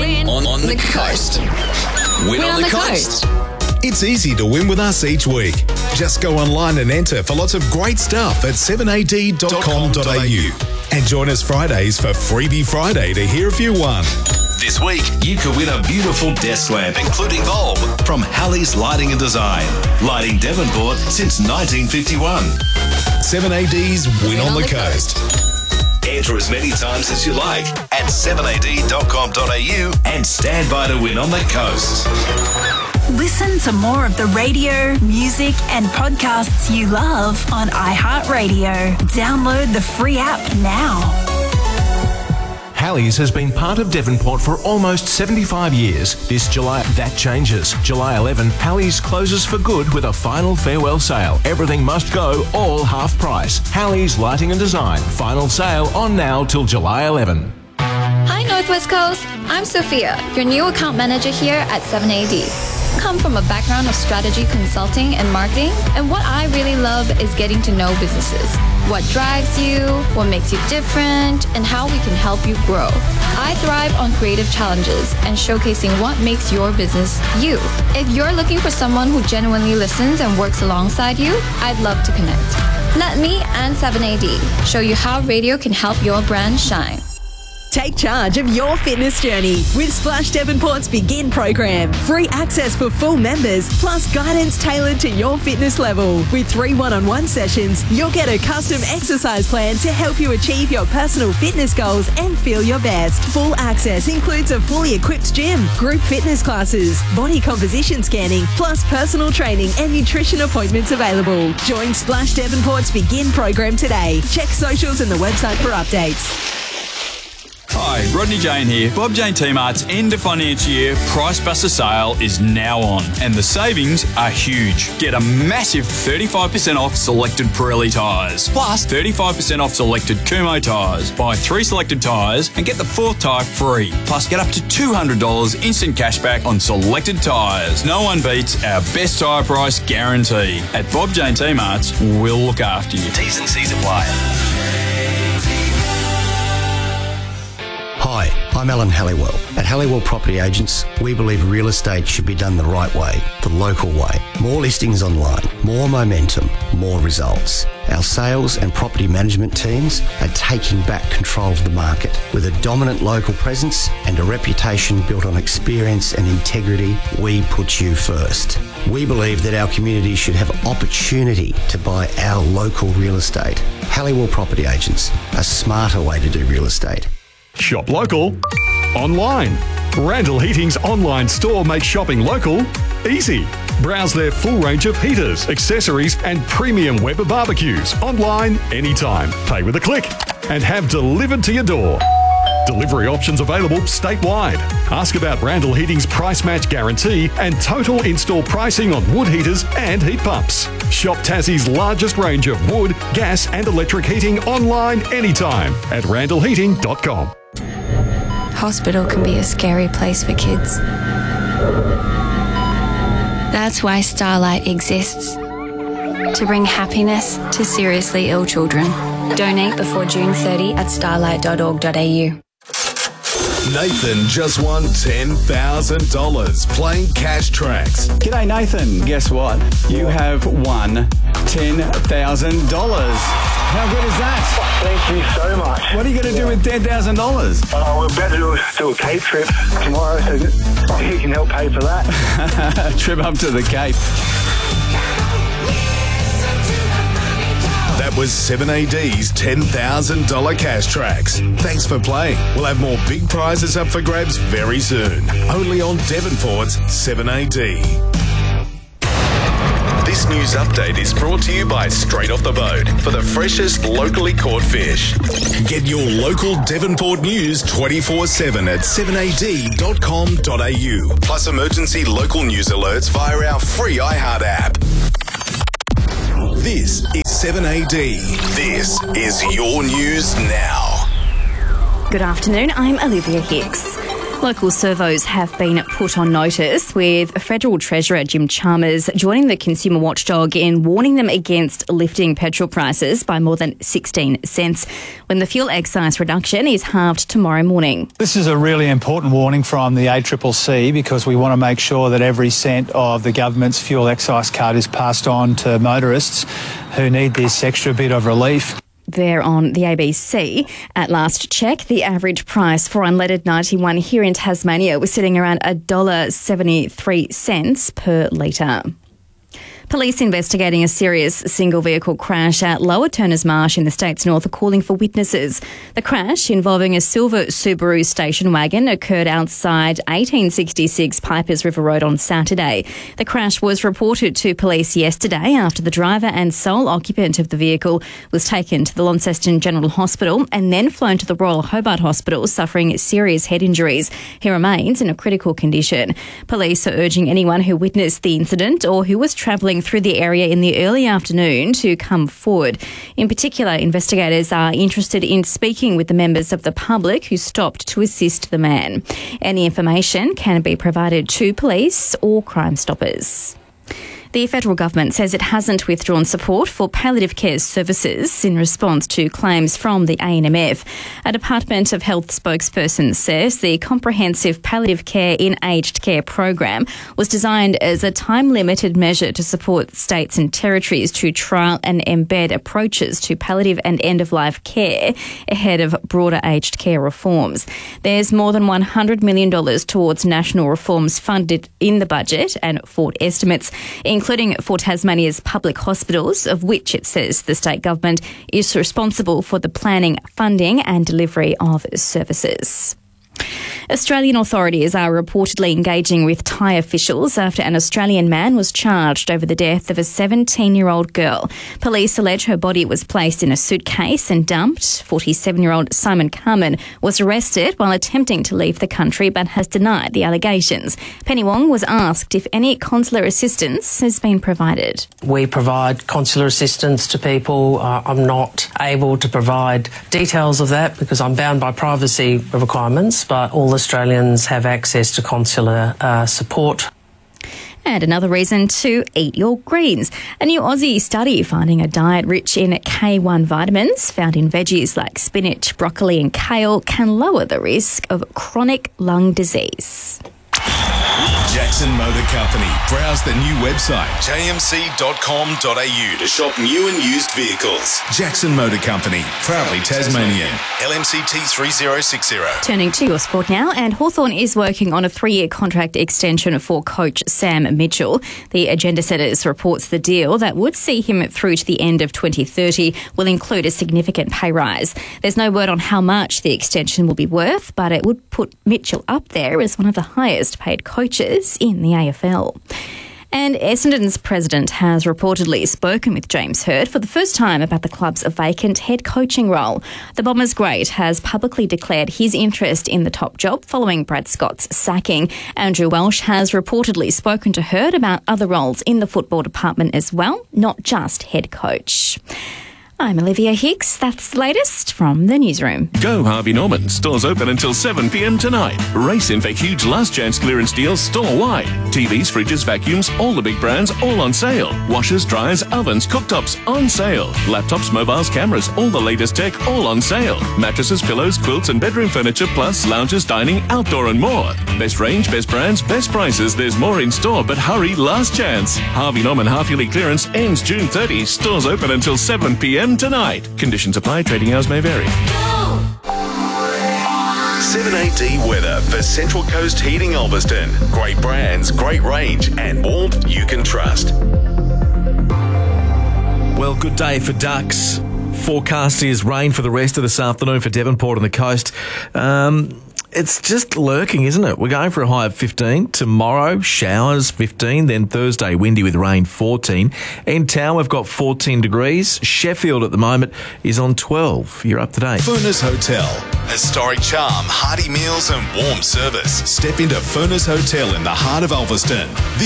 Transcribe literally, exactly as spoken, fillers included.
Win on, on the, the coast. coast. Win, win on, on the, the coast. coast. It's easy to win with us each week. Just go online and enter for lots of great stuff at seven a d dot com dot a u. And join us Fridays for Freebie Friday to hear if you won. This week, you could win a beautiful desk lamp, including bulb, from Halley's Lighting and Design. Lighting Devonport since nineteen fifty-one. seven A D's Win, Win on, on the, the Coast. coast. Enter as many times as you like at seven a d dot com dot a u and stand by to win on the coast. Listen to more of the radio, music and podcasts you love on iHeartRadio. Download the free app now. Halley's has been part of Devonport for almost seventy-five years. This July, that changes. July eleventh, Halley's closes for good with a final farewell sale. Everything must go, all half price. Halley's Lighting and Design. Final sale on now till July eleventh. Hi Northwest Coast, I'm Sophia, your new account manager here at seven A D. Come from a background of strategy consulting and marketing, and what I really love is getting to know businesses. What drives you, what makes you different, and how we can help you grow. I thrive on creative challenges and showcasing what makes your business you. If you're looking for someone who genuinely listens and works alongside you, I'd love to connect. Let me and seven A D show you how radio can help your brand shine. Take charge of your fitness journey with Splash Devonport's Begin program. Free access for full members, plus guidance tailored to your fitness level. With three one-on-one sessions, you'll get a custom exercise plan to help you achieve your personal fitness goals and feel your best. Full access includes a fully equipped gym, group fitness classes, body composition scanning, plus personal training and nutrition appointments available. Join Splash Devonport's Begin program today. Check socials and the website for updates. Hi, Rodney Jane here. Bob Jane T-Mart's end of financial year Price Buster sale is now on, and the savings are huge. Get a massive thirty-five percent off selected Pirelli tyres, plus thirty-five percent off selected Kumho tyres. Buy three selected tyres and get the fourth tyre free. Plus, get up to two hundred dollars instant cashback on selected tyres. No one beats our best tyre price guarantee. At Bob Jane T-Mart's, we'll look after you. T's and C's apply. Hi, I'm Alan Halliwell. At Halliwell Property Agents, we believe real estate should be done the right way, the local way. More listings online, more momentum, more results. Our sales and property management teams are taking back control of the market. With a dominant local presence and a reputation built on experience and integrity, we put you first. We believe that our community should have opportunity to buy our local real estate. Halliwell Property Agents, a smarter way to do real estate. Shop local, online. Randall Heating's online store makes shopping local easy. Browse their full range of heaters, accessories and premium Weber barbecues online anytime. Pay with a click and have delivered to your door. Delivery options available statewide. Ask about Randall Heating's price match guarantee and total install pricing on wood heaters and heat pumps. Shop Tassie's largest range of wood, gas and electric heating online anytime at randall heating dot com. Hospital can be a scary place for kids. That's why Starlight exists. To bring happiness to seriously ill children. Donate before June thirtieth at starlight dot org dot a u. Nathan just won ten thousand dollars playing Cash Tracks. G'day Nathan, guess what? You have won ten thousand dollars. How good is that? Thank you so much. What are you going to do with ten thousand dollars? Uh, we're about to do a, do a Cape trip tomorrow, so you can help pay for that. Trip up to the Cape. That was seven A D's ten thousand dollars Cash Tracks. Thanks for playing. We'll have more big prizes up for grabs very soon. Only on Devonport's seven A D. This news update is brought to you by Straight Off the Boat for the freshest locally caught fish. Get your local Devonport news twenty-four seven at seven a d dot com dot a u. Plus emergency local news alerts via our free iHeart app. This is seven A D. This is your news now. Good afternoon, I'm Olivia Hicks. Local servos have been put on notice, with Federal Treasurer Jim Chalmers joining the consumer watchdog in warning them against lifting petrol prices by more than sixteen cents when the fuel excise reduction is halved tomorrow morning. This is a really important warning from the A C C C because we want to make sure that every cent of the government's fuel excise cut is passed on to motorists who need this extra bit of relief. There on the A B C. At last check, the average price for unleaded ninety-one here in Tasmania was sitting around one dollar seventy-three per litre. Police investigating a serious single-vehicle crash at Lower Turners Marsh in the state's north are calling for witnesses. The crash, involving a silver Subaru station wagon, occurred outside eighteen sixty-six Pipers River Road on Saturday. The crash was reported to police yesterday after the driver and sole occupant of the vehicle was taken to the Launceston General Hospital and then flown to the Royal Hobart Hospital, suffering serious head injuries. He remains in a critical condition. Police are urging anyone who witnessed the incident or who was travelling through the area in the early afternoon to come forward. In particular, investigators are interested in speaking with the members of the public who stopped to assist the man. Any information can be provided to police or Crime Stoppers. The federal government says it hasn't withdrawn support for palliative care services in response to claims from the A N M F. A Department of Health spokesperson says the Comprehensive Palliative Care in Aged Care program was designed as a time-limited measure to support states and territories to trial and embed approaches to palliative and end-of-life care ahead of broader aged care reforms. There's more than one hundred million dollars towards national reforms funded in the budget and Ford estimates, including for Tasmania's public hospitals, of which it says the state government is responsible for the planning, funding and delivery of services. Australian authorities are reportedly engaging with Thai officials after an Australian man was charged over the death of a seventeen-year-old girl. Police allege her body was placed in a suitcase and dumped. forty-seven-year-old Simon Carmen was arrested while attempting to leave the country but has denied the allegations. Penny Wong was asked if any consular assistance has been provided. We provide consular assistance to people. Uh, I'm not able to provide details of that because I'm bound by privacy requirements, but all Australians have access to consular uh, support. And another reason to eat your greens. A new Aussie study finding a diet rich in K one vitamins found in veggies like spinach, broccoli and kale can lower the risk of chronic lung disease. Jackson Motor Company. Browse the new website, j m c dot com dot a u, to shop new and used vehicles. Jackson Motor Company, proudly Tasmanian. L M C T three zero six zero. Turning to your sport now, and Hawthorn is working on a three-year contract extension for coach Sam Mitchell. The Agenda Setters reports the deal that would see him through to the end of twenty thirty will include a significant pay rise. There's no word on how much the extension will be worth, but it would put Mitchell up there as one of the highest paid coaches in the A F L. And Essendon's president has reportedly spoken with James Hird for the first time about the club's vacant head coaching role. The Bombers great has publicly declared his interest in the top job following Brad Scott's sacking. Andrew Welsh has reportedly spoken to Hird about other roles in the football department as well, not just head coach. I'm Olivia Hicks. That's the latest from the newsroom. Go Harvey Norman. Stores open until seven p m tonight. Race in for huge last chance clearance deals store-wide. T Vs, fridges, vacuums, all the big brands, all on sale. Washers, dryers, ovens, cooktops, on sale. Laptops, mobiles, cameras, all the latest tech, all on sale. Mattresses, pillows, quilts and bedroom furniture, plus lounges, dining, outdoor and more. Best range, best brands, best prices. There's more in store, but hurry, last chance. Harvey Norman half-yearly clearance ends June thirtieth. Stores open until seven p m tonight. Conditions apply. Trading hours may vary. seven A D weather for Central Coast Heating Ulverston. Great brands, great range, and warmth you can trust. Well, good day for ducks. Forecast is rain for the rest of this afternoon for Devonport and the coast. Um... It's just lurking, isn't it? We're going for a high of fifteen. Tomorrow, showers, fifteen. Then Thursday, windy with rain, fourteen. In town, we've got fourteen degrees. Sheffield at the moment is on twelve. You're up to date. Furness Hotel. Historic charm, hearty meals and warm service. Step into Furness Hotel in the heart of Ulverston.